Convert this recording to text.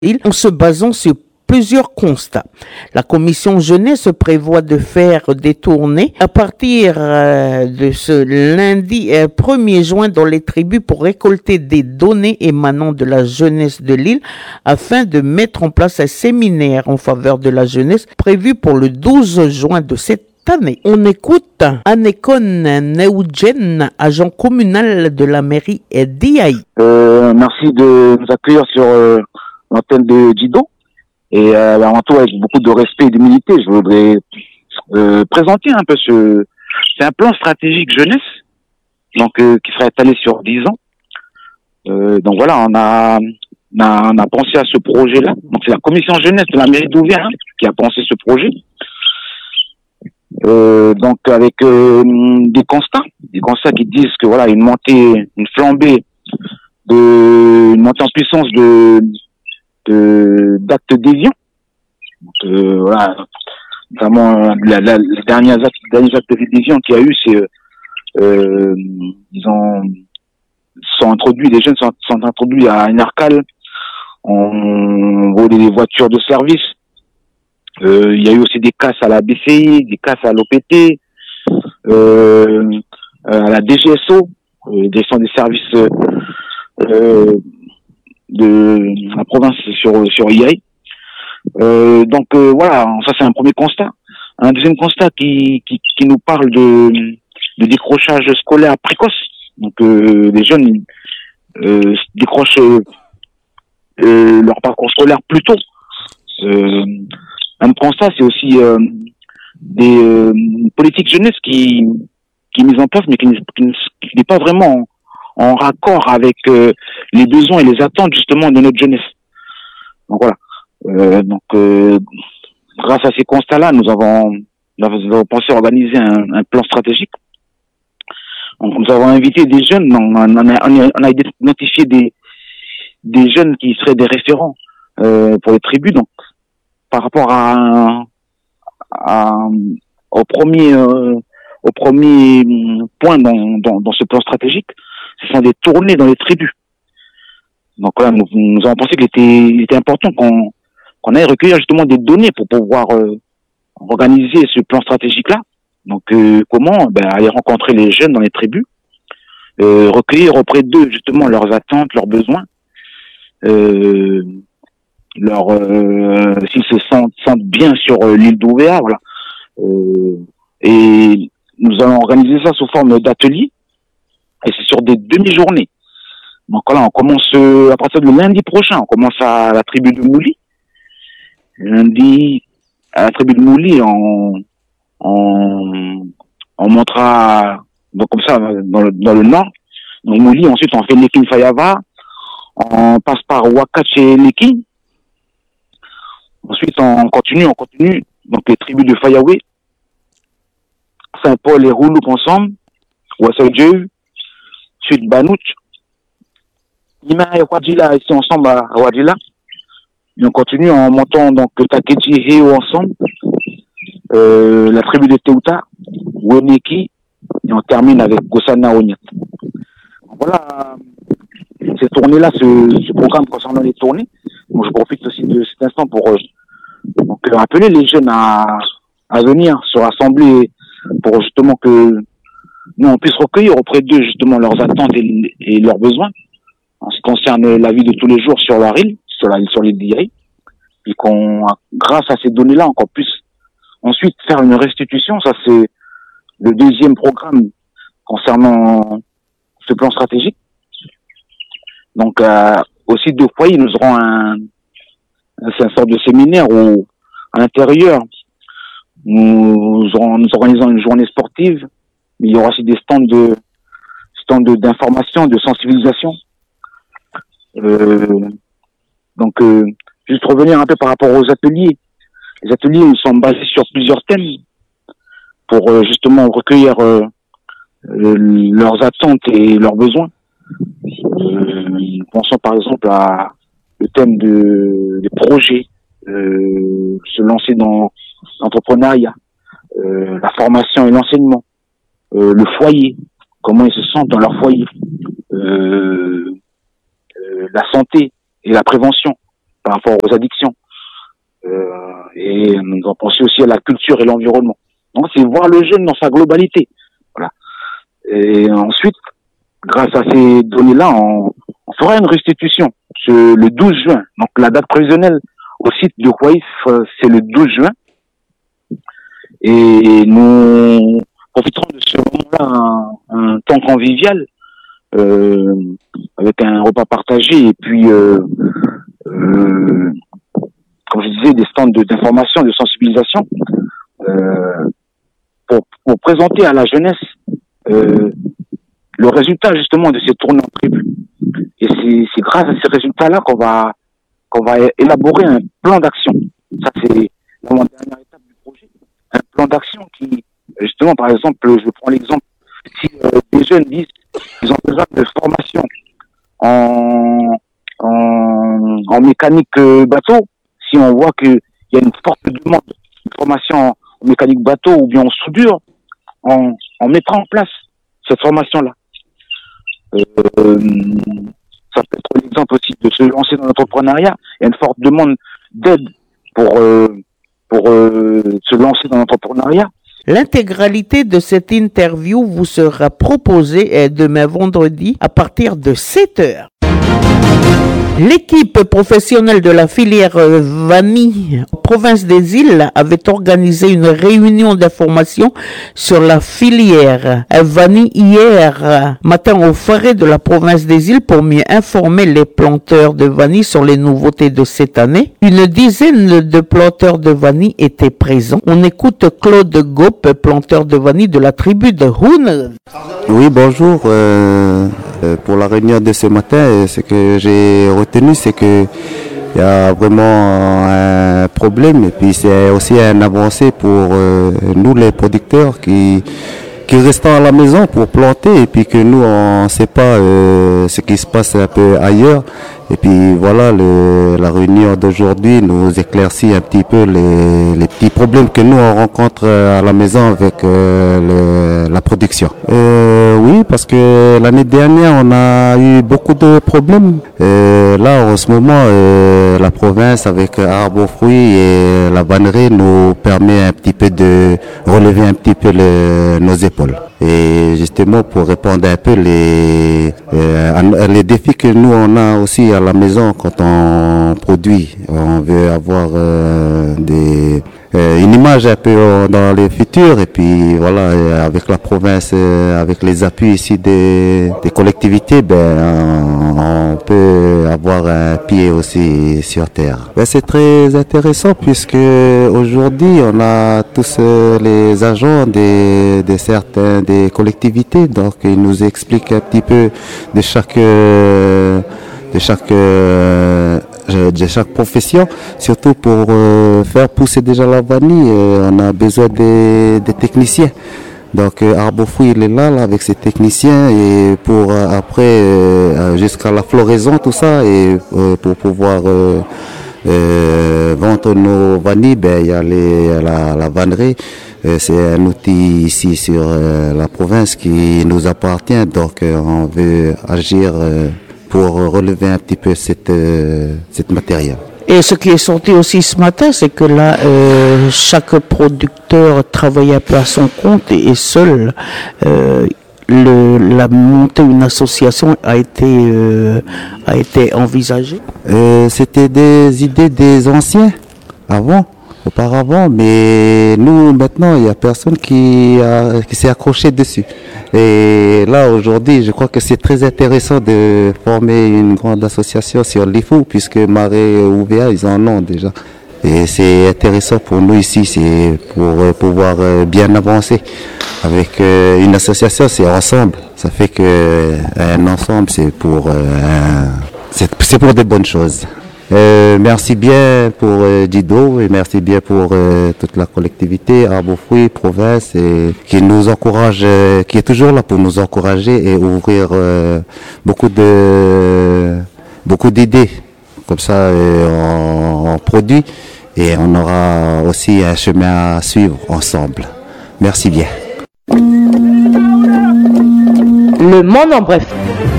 en se basant sur plusieurs constats. La commission jeunesse prévoit de faire des tournées à partir de ce lundi 1er juin dans les tribus pour récolter des données émanant de la jeunesse de l'île afin de mettre en place un séminaire en faveur de la jeunesse prévu pour le 12 juin de cette année. On écoute Anekon Neudjen, agent communal de la mairie d'Iaï. Merci de nous accueillir sur l'antenne de Dido. Et avant tout, avec beaucoup de respect et d'humilité, je voudrais présenter un peu c'est un plan stratégique jeunesse, donc qui sera étalé sur 10 ans. Donc voilà, on a pensé à ce projet-là. Donc c'est la commission jeunesse de la mairie d'Ouvière qui a pensé ce projet. Donc avec des constats qui disent que voilà, une montée en puissance d'actes déviants. Voilà, notamment les derniers actes déviants qu'il y a eu, c'est les jeunes sont introduits à une arcale, on volé des voitures de service. Il y a eu aussi des casses à la BCI, des casses à l'OPT, à la DGSO, direction des services de la province sur IAI. Donc voilà, ça c'est un premier constat. Un deuxième constat qui nous parle de décrochage scolaire précoce. Donc les jeunes décrochent leur parcours scolaire plus tôt. Un constat, c'est aussi des politiques jeunesse qui est mise en place, mais qui n'est pas vraiment en raccord avec les besoins et les attentes justement de notre jeunesse. Donc voilà. Grâce à ces constats-là, nous avons pensé organiser un plan stratégique. Donc, nous avons invité des jeunes, on a identifié des jeunes qui seraient des référents pour les tribus. Donc, par rapport au premier point dans ce plan stratégique, ce sont des tournées dans les tribus. Donc là, nous avons pensé qu'il était important qu'on aille recueillir justement des données pour pouvoir organiser ce plan stratégique-là. Donc comment aller rencontrer les jeunes dans les tribus, recueillir auprès d'eux justement leurs attentes, leurs besoins, s'ils se sentent bien sur l'île d'Ouvéa, voilà. Et nous allons organiser ça sous forme d'ateliers, et c'est sur des demi-journées. Donc là, on commence à partir de lundi prochain, on commence à la tribu de Mouli. Lundi, à la tribu de Mouli, on montera donc comme ça dans le nord. Donc Mouli, ensuite on fait Lekin Fayava, on passe par Wakache et Lekin. Ensuite on continue. Donc les tribus de Fayawe, Saint-Paul et Rouloup ensemble, Wassaïdjeu, Sud Banouch, Ima et Wadjila ici ensemble à Wadjila. Et on continue en montant donc Takeji et Heo ensemble, la tribu de Teuta, Weneki, et on termine avec Gossana Onyat. Voilà, ces tournées-là, ce programme concernant les tournées. Donc, je profite aussi de cet instant pour appeler les jeunes à venir se rassembler pour justement que nous on puisse recueillir auprès d'eux justement leurs attentes et leurs besoins en ce qui concerne la vie de tous les jours sur leur île, sur l'île d'Iaï, et qu'on, grâce à ces données-là, qu'on puisse ensuite faire une restitution. Ça, c'est le deuxième programme concernant ce plan stratégique. Donc, au site de Foyer, nous aurons c'est une sorte de séminaire où, à l'intérieur, nous organisons une journée sportive. Il y aura aussi des stands d'information, de sensibilisation. Donc, juste revenir un peu par rapport aux ateliers. Les ateliers, ils sont basés sur plusieurs thèmes pour justement recueillir leurs attentes et leurs besoins. Pensons par exemple à le thème des projets, se lancer dans l'entrepreneuriat, la formation et l'enseignement, le foyer, comment ils se sentent dans leur foyer, la santé et la prévention. par rapport aux addictions. Et nous devons penser aussi à la culture et l'environnement. Donc c'est voir le jeune dans sa globalité. Voilà. Et ensuite, grâce à ces données-là, on fera une restitution le 12 juin. Donc la date prévisionnelle au site de Kouaïf, c'est le 12 juin. Et nous profiterons de ce moment-là, un temps convivial, avec un repas partagé et puis, comme je disais, des stands d'information, de sensibilisation, pour présenter à la jeunesse le résultat justement de ces tournées prévues. Et c'est grâce à ces résultats-là qu'on va élaborer un plan d'action. Ça, c'est la dernière étape du projet. Un plan d'action qui, justement, par exemple, je prends l'exemple, si des jeunes disent qu'ils ont besoin de formation en mécanique bateau, si on voit qu'il y a une forte demande de formation en mécanique bateau ou bien en soudure, on mettra en place cette formation-là. Ça peut être l'exemple aussi de se lancer dans l'entrepreneuriat. Il y a une forte demande d'aide pour se lancer dans l'entrepreneuriat. L'intégralité de cette interview vous sera proposée demain vendredi à partir de 7h. L'équipe professionnelle de la filière vanille province des îles avait organisé une réunion d'information sur la filière vanille hier matin au forêt de la province des îles pour mieux informer les planteurs de vanille sur les nouveautés de cette année. Une dizaine de planteurs de vanille étaient présents. On écoute Claude Gaupe, planteur de vanille de la tribu de Houn. Oui, bonjour. Pour la réunion de ce matin, ce que j'ai retenu, c'est que il y a vraiment un problème et puis c'est aussi un avancée pour nous les producteurs qui restons à la maison pour planter et puis que nous on ne sait pas ce qui se passe un peu ailleurs. Et puis voilà, la réunion d'aujourd'hui nous éclaircit un petit peu les petits problèmes que nous on rencontre à la maison avec la production. Oui, parce que l'année dernière on a eu beaucoup de problèmes. Là en ce moment la province avec Arbre Fruits et la vannerie nous permet un petit peu de relever un petit peu nos épaules. Et justement pour répondre un peu les défis que nous on a aussi à la maison quand on produit, on veut avoir une image un peu dans le futur et puis voilà, avec la province, avec les appuis ici des collectivités, on peut avoir un pied aussi sur terre. C'est très intéressant puisque aujourd'hui on a tous les agents des collectivités, donc ils nous expliquent un petit peu de chaque profession, surtout pour faire pousser déjà la vanille, on a besoin des techniciens. Donc Arbre Fruits il est là avec ses techniciens et pour après jusqu'à la floraison tout ça et pour pouvoir vendre nos vanilles, il y a la vannerie. C'est un outil ici sur la province qui nous appartient, donc on veut agir pour relever un petit peu cette matériel. Et ce qui est sorti aussi ce matin, c'est que là, chaque producteur travaille un peu à son compte et seul. La montée d'une association a été envisagée. C'était des idées des anciens auparavant, mais nous maintenant il y a personne qui s'est accroché dessus. Et là aujourd'hui, je crois que c'est très intéressant de former une grande association sur l'IFU puisque Marais UVA ils en ont déjà. Et c'est intéressant pour nous ici, c'est pour pouvoir bien avancer. Avec une association, c'est ensemble. Ça fait que un ensemble, c'est pour des bonnes choses. Merci bien pour Dido et merci bien pour toute la collectivité, Arbre Fruits, province, et qui nous encourage, qui est toujours là pour nous encourager et ouvrir beaucoup d'idées. Comme ça, on produit et on aura aussi un chemin à suivre ensemble. Merci bien. Le monde en bref.